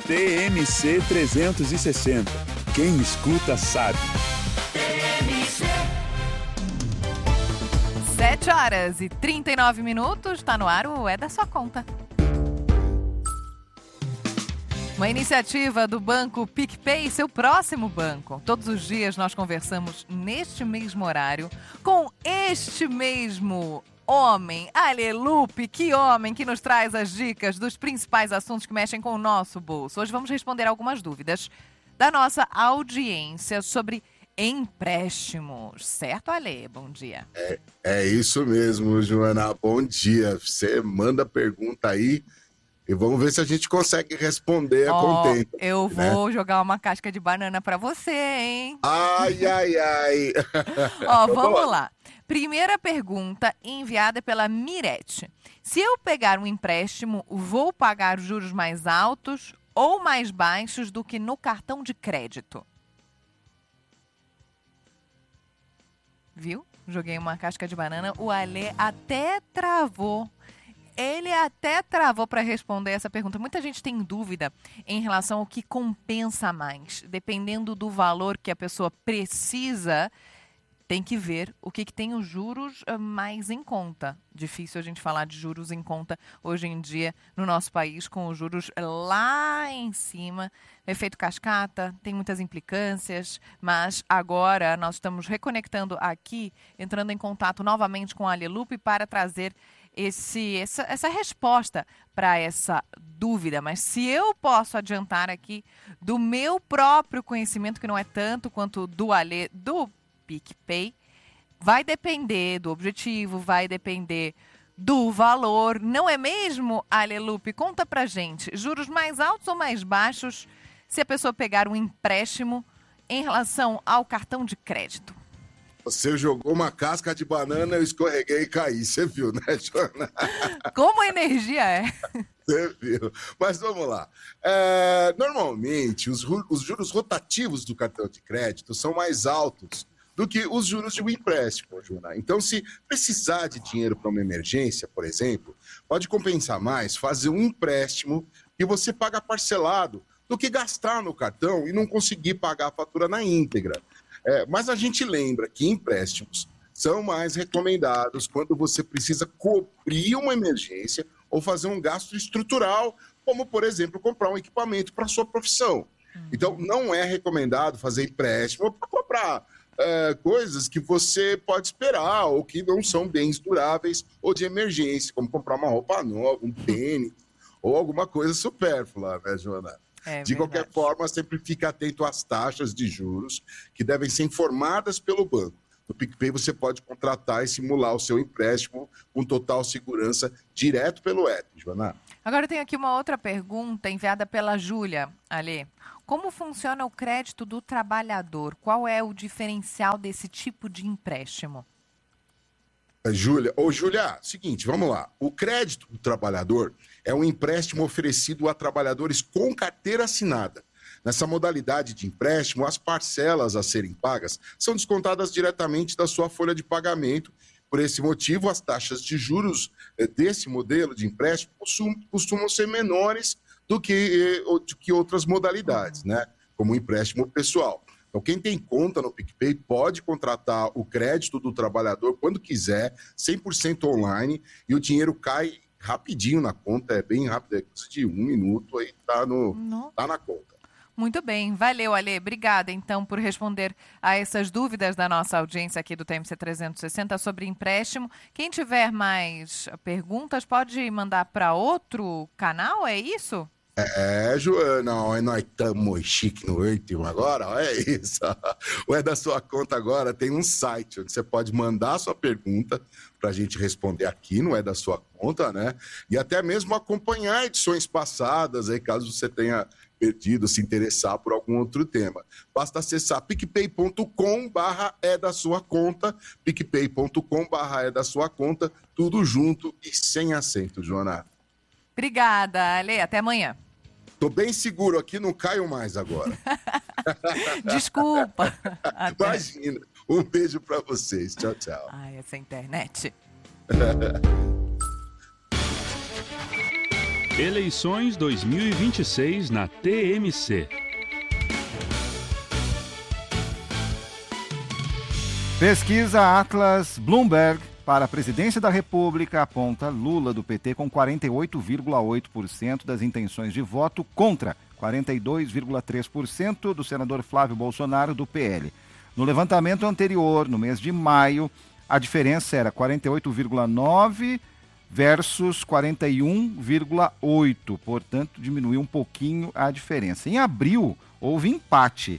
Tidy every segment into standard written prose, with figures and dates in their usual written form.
TMC 360. Quem escuta sabe. 7h39, está no ar o É da Sua Conta. Uma iniciativa do banco PicPay, seu próximo banco. Todos os dias nós conversamos neste mesmo horário com este mesmo homem, Ale Lupe, que homem que nos traz as dicas dos principais assuntos que mexem com o nosso bolso. Hoje vamos responder algumas dúvidas da nossa audiência sobre empréstimos. Certo, Ale? Bom dia. É isso mesmo, Joana. Bom dia. Você manda pergunta aí e vamos ver se a gente consegue responder com tempo. Eu vou jogar uma casca de banana pra você, hein? Ai, ai, ai. Vamos lá. Primeira pergunta enviada pela Mirete. Se eu pegar um empréstimo, vou pagar juros mais altos ou mais baixos do que no cartão de crédito? Viu? Joguei uma casca de banana. O Ale até travou. Ele até travou para responder essa pergunta. Muita gente tem dúvida em relação ao que compensa mais. Dependendo do valor que a pessoa precisa, tem que ver o que tem os juros mais em conta. Difícil a gente falar de juros em conta hoje em dia no nosso país, com os juros lá em cima. O efeito cascata tem muitas implicâncias, mas agora nós estamos reconectando aqui, entrando em contato novamente com a Ale Lupe para trazer essa resposta para essa dúvida. Mas se eu posso adiantar aqui do meu próprio conhecimento, que não é tanto quanto do Ale, do PicPay, vai depender do objetivo, vai depender do valor, não é mesmo, Ale Lupe? Conta pra gente, juros mais altos ou mais baixos se a pessoa pegar um empréstimo em relação ao cartão de crédito? Você jogou uma casca de banana, eu escorreguei e caí. Você viu, né, Joana? Como a energia é? Você viu. Mas vamos lá. Normalmente, os juros rotativos do cartão de crédito são mais altos do que os juros de um empréstimo, Joana. Então, se precisar de dinheiro para uma emergência, por exemplo, pode compensar mais fazer um empréstimo que você paga parcelado do que gastar no cartão e não conseguir pagar a fatura na íntegra. Mas a gente lembra que empréstimos são mais recomendados quando você precisa cobrir uma emergência ou fazer um gasto estrutural, como, por exemplo, comprar um equipamento para a sua profissão. Então, não é recomendado fazer empréstimo para comprar coisas que você pode esperar ou que não são bens duráveis ou de emergência, como comprar uma roupa nova, um tênis ou alguma coisa supérflua, né, Joana? De qualquer forma, sempre fique atento às taxas de juros que devem ser informadas pelo banco. No PicPay você pode contratar e simular o seu empréstimo com total segurança direto pelo app, Joana. Agora tem aqui uma outra pergunta enviada pela Júlia, Ale. Como funciona o crédito do trabalhador? Qual é o diferencial desse tipo de empréstimo? Júlia, seguinte, vamos lá. O crédito do trabalhador é um empréstimo oferecido a trabalhadores com carteira assinada. Nessa modalidade de empréstimo, as parcelas a serem pagas são descontadas diretamente da sua folha de pagamento. Por esse motivo, as taxas de juros desse modelo de empréstimo costumam ser menores do que outras modalidades, né? Como o empréstimo pessoal. Então, quem tem conta no PicPay pode contratar o crédito do trabalhador quando quiser, 100% online, e o dinheiro cai rapidinho na conta, é bem rápido, é coisa de 1 minuto, aí tá na conta. Muito bem, valeu, Ale. Obrigada, então, por responder a essas dúvidas da nossa audiência aqui do TMC 360 sobre empréstimo. Quem tiver mais perguntas pode mandar para outro canal, é isso? Joana, nós estamos chique no último agora, é isso. O É da Sua Conta agora tem um site onde você pode mandar a sua pergunta para a gente responder aqui no É da Sua Conta, né? E até mesmo acompanhar edições passadas, aí, caso você tenha perdido, se interessar por algum outro tema. Basta acessar picpay.com/é da sua conta, picpay.com/é da sua conta, tudo junto e sem acento, Joana. Obrigada, Ale. Até amanhã. Tô bem seguro aqui, não caio mais agora. Desculpa. Imagina. Um beijo pra vocês. Tchau, tchau. Ai, essa internet. Eleições 2026 na TMC. Pesquisa Atlas Bloomberg para a presidência da República aponta Lula do PT com 48,8% das intenções de voto contra 42,3% do senador Flávio Bolsonaro do PL. No levantamento anterior, no mês de maio, a diferença era 48,9% versus 41,8%, portanto diminuiu um pouquinho a diferença. Em abril, houve empate,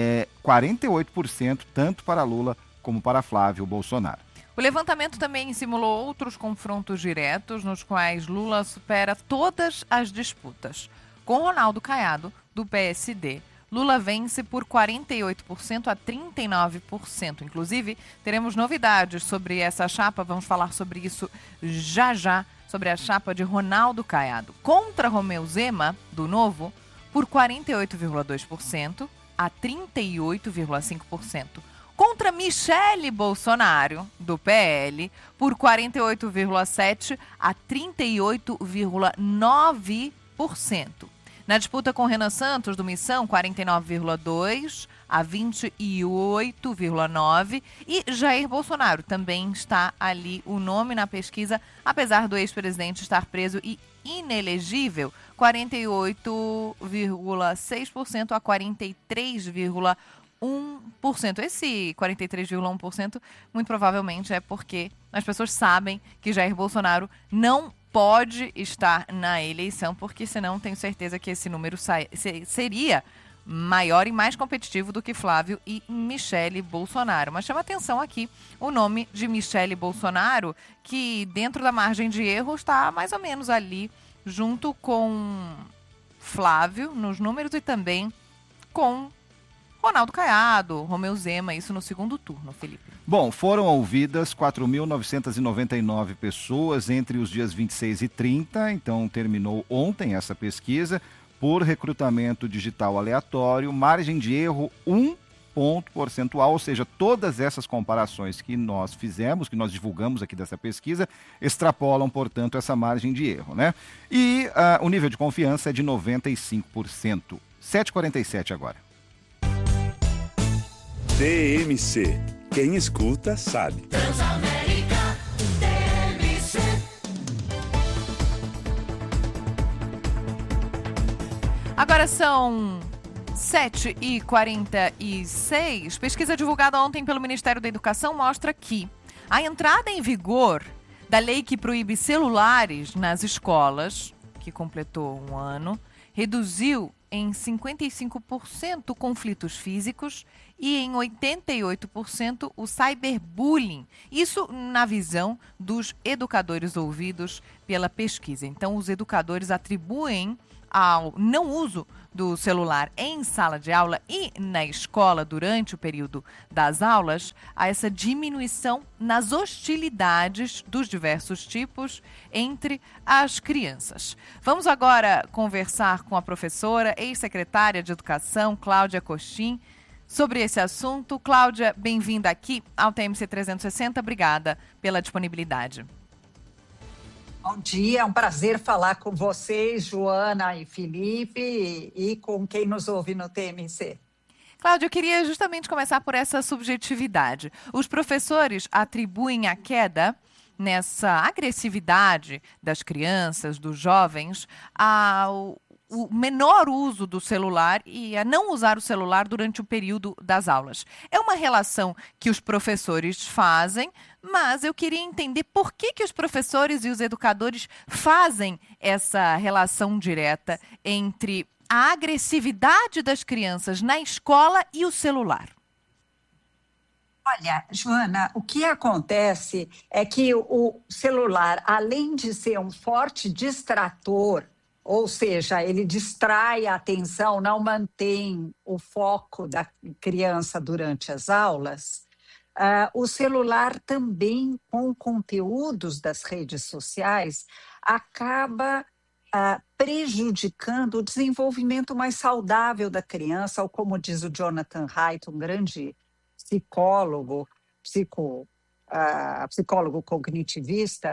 48% tanto para Lula como para Flávio Bolsonaro. O levantamento também simulou outros confrontos diretos, nos quais Lula supera todas as disputas. Com Ronaldo Caiado, do PSD, Lula vence por 48% a 39%. Inclusive, teremos novidades sobre essa chapa, vamos falar sobre isso já, sobre a chapa de Ronaldo Caiado. Contra Romeu Zema, do Novo, por 48,2% a 38,5%. Contra Michele Bolsonaro, do PL, por 48,7% a 38,9%. Na disputa com Renan Santos, do Missão, 49,2% a 28,9%. E Jair Bolsonaro também está ali o nome na pesquisa, apesar do ex-presidente estar preso e inelegível, 48,6% a 43,1%. Esse 43,1% muito provavelmente é porque as pessoas sabem que Jair Bolsonaro não pode estar na eleição, porque senão tenho certeza que esse número seria maior e mais competitivo do que Flávio e Michele Bolsonaro. Mas chama atenção aqui o nome de Michele Bolsonaro, que dentro da margem de erro está mais ou menos ali, junto com Flávio nos números e também com Ronaldo Caiado, Romeu Zema, isso no segundo turno, Felipe. Bom, foram ouvidas 4.999 pessoas entre os dias 26 e 30, então terminou ontem essa pesquisa, por recrutamento digital aleatório, margem de erro 1 ponto percentual, ou seja, todas essas comparações que nós fizemos, que nós divulgamos aqui dessa pesquisa, extrapolam, portanto, essa margem de erro, né? E o nível de confiança é de 95%. 7h47 agora. TMC. Quem escuta sabe. Transamérica TMC. Agora são 7h46. Pesquisa divulgada ontem pelo Ministério da Educação mostra que a entrada em vigor da lei que proíbe celulares nas escolas, que completou um ano, reduziu em 55% conflitos físicos e em 88% o cyberbullying. Isso na visão dos educadores ouvidos pela pesquisa. Então, os educadores atribuem ao não uso do celular em sala de aula e na escola durante o período das aulas a essa diminuição nas hostilidades dos diversos tipos entre as crianças. Vamos agora conversar com a professora, ex-secretária de Educação, Cláudia Costin, sobre esse assunto. Cláudia, bem-vinda aqui ao TMC 360. Obrigada pela disponibilidade. Bom dia, é um prazer falar com vocês, Joana e Felipe, e com quem nos ouve no TMC. Cláudia, eu queria justamente começar por essa subjetividade. Os professores atribuem a queda nessa agressividade das crianças, dos jovens, ao o menor uso do celular e a não usar o celular durante o período das aulas. É uma relação que os professores fazem, mas eu queria entender por que os professores e os educadores fazem essa relação direta entre a agressividade das crianças na escola e o celular. Olha, Joana, o que acontece é que o celular, além de ser um forte distrator, ou seja, ele distrai a atenção, não mantém o foco da criança durante as aulas, o celular também, com conteúdos das redes sociais, acaba prejudicando o desenvolvimento mais saudável da criança, ou como diz o Jonathan Haidt, um grande psicólogo, psicólogo cognitivista,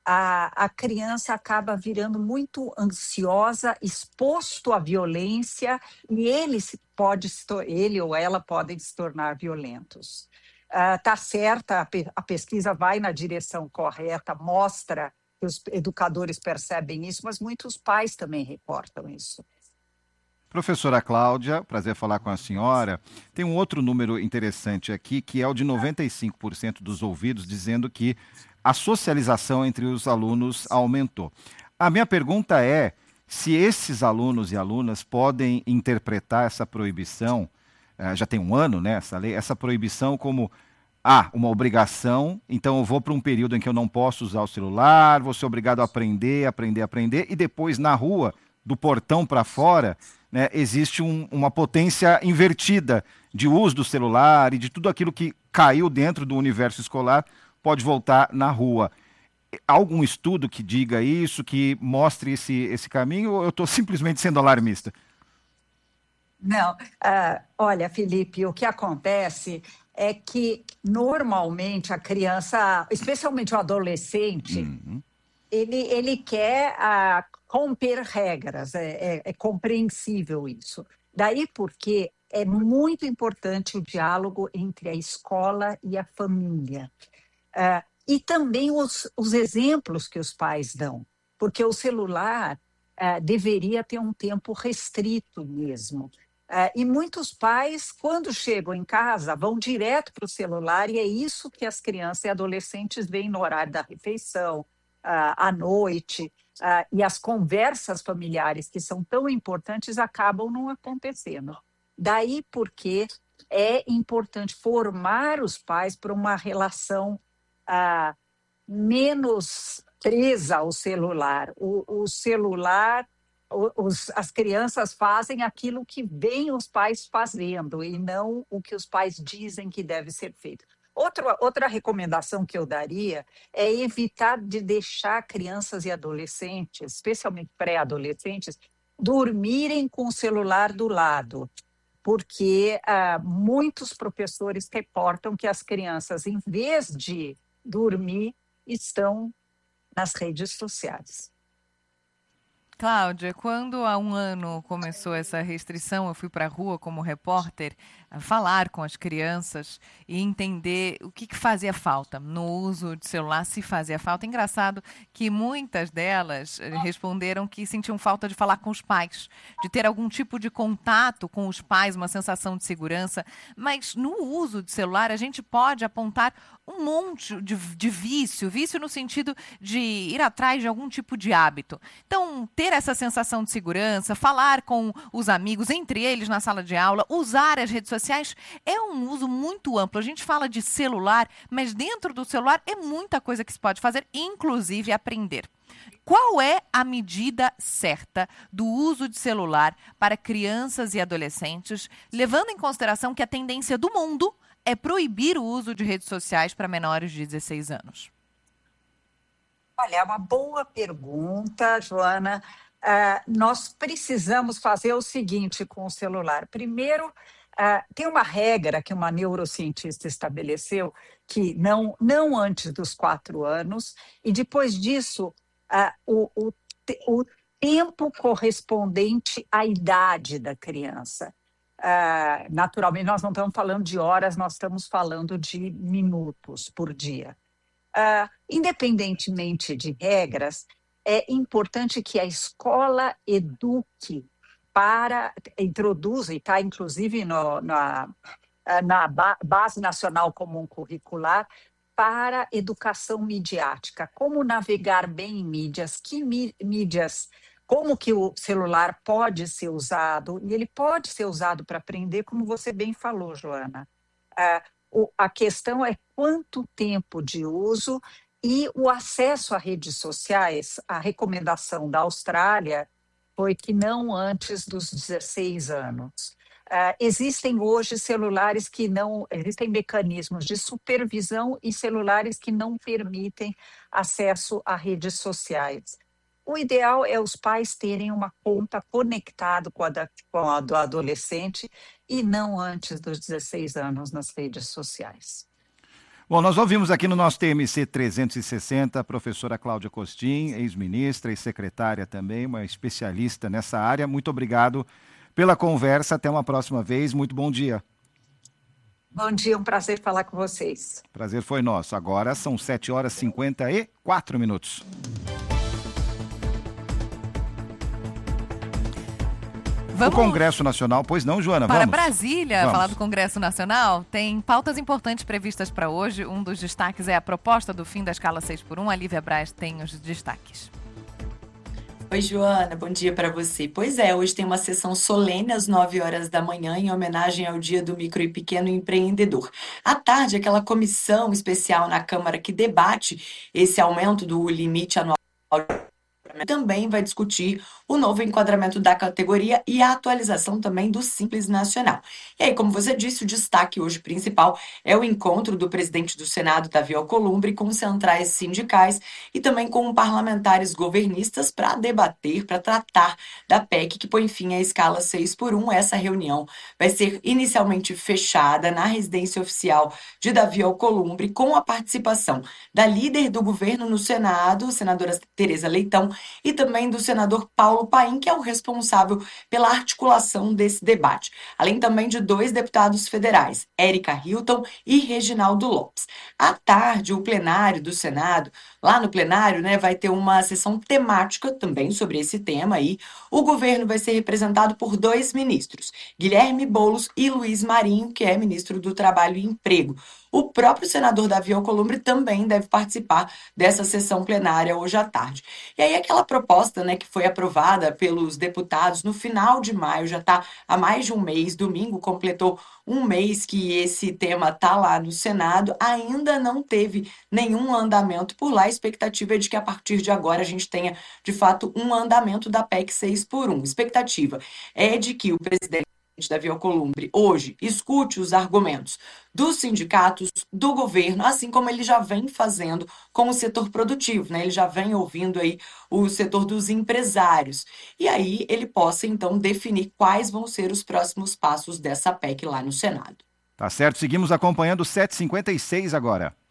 a criança acaba virando muito ansiosa, exposto à violência, e ele ou ela podem se tornar violentos. Está certa, a pesquisa vai na direção correta, mostra que os educadores percebem isso, mas muitos pais também reportam isso. Professora Cláudia, prazer falar com a senhora. Tem um outro número interessante aqui, que é o de 95% dos ouvidos dizendo que a socialização entre os alunos aumentou. A minha pergunta é se esses alunos e alunas podem interpretar essa proibição, já tem um ano, né, essa lei, essa proibição como uma obrigação, então eu vou para um período em que eu não posso usar o celular, vou ser obrigado a aprender, e depois na rua, do portão para fora, né, existe uma potência invertida de uso do celular e de tudo aquilo que caiu dentro do universo escolar pode voltar na rua. Há algum estudo que diga isso, que mostre esse caminho, ou eu estou simplesmente sendo alarmista? Não, olha, Felipe, o que acontece é que normalmente a criança, especialmente o adolescente, ele quer romper regras, é compreensível isso. Daí porque é muito importante o diálogo entre a escola e a família. E também os exemplos que os pais dão, porque o celular deveria ter um tempo restrito mesmo. E muitos pais, quando chegam em casa, vão direto para o celular, e é isso que as crianças e adolescentes veem no horário da refeição, à noite, e as conversas familiares, que são tão importantes, acabam não acontecendo. Daí porque é importante formar os pais para uma relação menos presa ao celular. O celular, as crianças fazem aquilo que veem os pais fazendo e não o que os pais dizem que deve ser feito. Outra recomendação que eu daria é evitar de deixar crianças e adolescentes, especialmente pré-adolescentes, dormirem com o celular do lado, porque muitos professores reportam que as crianças, em vez de dormir, estão nas redes sociais. Cláudia, quando há um ano começou essa restrição, eu fui para a rua como repórter a falar com as crianças e entender o que fazia falta no uso de celular, se fazia falta. Engraçado que muitas delas responderam que sentiam falta de falar com os pais, de ter algum tipo de contato com os pais, uma sensação de segurança. Mas no uso de celular, a gente pode apontar um monte de vício no sentido de ir atrás de algum tipo de hábito. Então, ter essa sensação de segurança, falar com os amigos, entre eles na sala de aula, usar as redes sociais, é um uso muito amplo. A gente fala de celular, mas dentro do celular é muita coisa que se pode fazer, inclusive aprender. Qual é a medida certa do uso de celular para crianças e adolescentes, levando em consideração que a tendência do mundo é proibir o uso de redes sociais para menores de 16 anos? Olha, é uma boa pergunta, Joana. Nós precisamos fazer o seguinte com o celular. Primeiro, tem uma regra que uma neurocientista estabeleceu, que não antes dos 4 anos, e depois disso, o tempo correspondente à idade da criança. Naturalmente, nós não estamos falando de horas, nós estamos falando de minutos por dia. Independentemente de regras, é importante que a escola eduque introduza, e está inclusive na Base Nacional Comum Curricular, para educação midiática. Como navegar bem em mídias, mídias, como que o celular pode ser usado, e ele pode ser usado para aprender, como você bem falou, Joana. A questão é quanto tempo de uso e o acesso a redes sociais. A recomendação da Austrália foi que não antes dos 16 anos. Existem hoje celulares que não... Existem mecanismos de supervisão e celulares que não permitem acesso a redes sociais. O ideal é os pais terem uma conta conectada com a do adolescente e não antes dos 16 anos nas redes sociais. Bom, nós ouvimos aqui no nosso TMC 360 a professora Cláudia Costin, ex-ministra e secretária também, uma especialista nessa área. Muito obrigado pela conversa. Até uma próxima vez. Muito bom dia. Bom dia, um prazer falar com vocês. Prazer foi nosso. Agora são 7h54. Vamos O Congresso Nacional, pois não, Joana? para Vamos. Brasília Vamos. falar do Congresso Nacional. Tem pautas importantes previstas para hoje. Um dos destaques é a proposta do fim da escala 6x1. A Lívia Braz tem os destaques. Oi, Joana, bom dia para você. Pois é, hoje tem uma sessão solene às 9 horas da manhã em homenagem ao Dia do Micro e Pequeno Empreendedor. À tarde, aquela comissão especial na Câmara que debate esse aumento do limite anual também vai discutir o novo enquadramento da categoria e a atualização também do Simples Nacional. E aí, como você disse, o destaque hoje principal é o encontro do presidente do Senado, Davi Alcolumbre, com centrais sindicais e também com parlamentares governistas para debater, para tratar da PEC que põe fim à escala 6x1. Essa reunião vai ser inicialmente fechada na residência oficial de Davi Alcolumbre, com a participação da líder do governo no Senado, senadora Tereza Leitão, e também do senador Paulo Paim, que é o responsável pela articulação desse debate. Além também de 2 deputados federais, Érica Hilton e Reginaldo Lopes. À tarde, o plenário do Senado, lá no plenário, vai ter uma sessão temática também sobre esse tema aí. O governo vai ser representado por 2 ministros, Guilherme Boulos e Luiz Marinho, que é ministro do Trabalho e Emprego. O próprio senador Davi Alcolumbre também deve participar dessa sessão plenária hoje à tarde. E aí aquela proposta, que foi aprovada pelos deputados no final de maio, já está há mais de um mês, domingo completou um mês que esse tema está lá no Senado, ainda não teve nenhum andamento por lá. A expectativa é de que a partir de agora a gente tenha, de fato, um andamento da PEC 6x1. A expectativa é de que o presidente Davi Alcolumbre hoje escute os argumentos dos sindicatos, do governo, assim como ele já vem fazendo com o setor produtivo, Ele já vem ouvindo aí o setor dos empresários. E aí ele possa, então, definir quais vão ser os próximos passos dessa PEC lá no Senado. Tá certo, seguimos acompanhando 7h56 agora.